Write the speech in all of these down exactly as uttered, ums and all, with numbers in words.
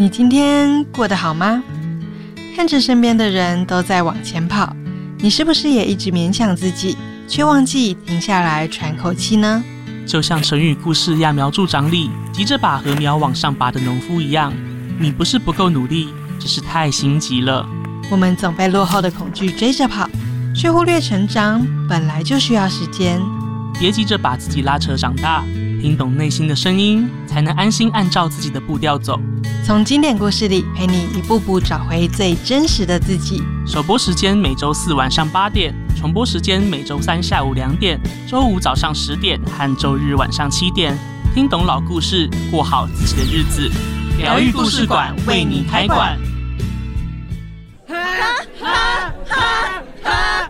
你今天过得好吗？看着身边的人都在往前跑，你是不是也一直勉强自己，却忘记停下来喘口气呢？ 就像成语故事揠苗助长里急着把禾苗往上拔的农夫一样，你不是不够努力，只是太心急了。 我们总被落后的恐惧追着跑，却忽略成长本来就需要时间。 别急着把自己拉扯长大，听懂内心的声音，才能安心按照自己的步调走。 从经典故事里陪你一步步找回最真实的自己。 首播时间每周四晚上八点，重播时间每周三下午两点，周五早上十点和周日晚上七点。听懂老故事，过好自己的日子。疗愈故事馆为你开馆。 哈哈哈哈！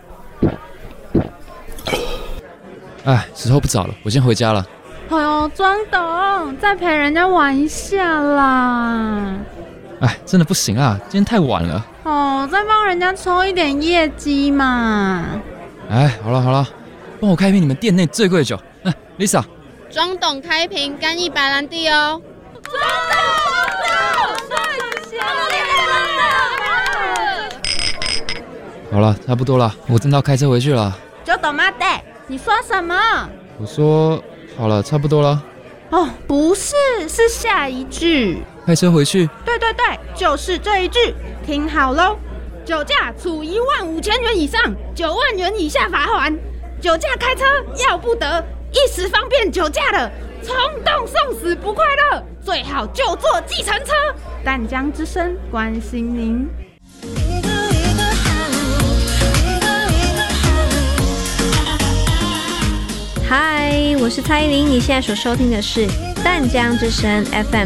哎，时候不早了，我先回家了。 哎呦，庄董，再陪人家玩一下啦！ 哎，真的不行啊，今天太晚了。 哦，再帮人家抽一点业绩嘛。 哎，好了好了，帮我开一瓶你们店内最贵的酒。哎 ，Lisa， 庄董开瓶干邑白兰地哦。 庄董，庄董，谢谢。 好了，差不多了，我正要开车回去了。 久董妈的，你说什么？ 我说好了，差不多了。 哦，不是，是下一句。 开车回去？ 对对对，就是这一句，听好喽。酒驾处一万五千元以上九万元以下罚锾。酒驾开车要不得，一时方便酒驾的，冲动送死不快乐，最好就坐计程车。淡江之声关心您。 嗨，我是蔡依林，你现在所收听的是淡江之声 F M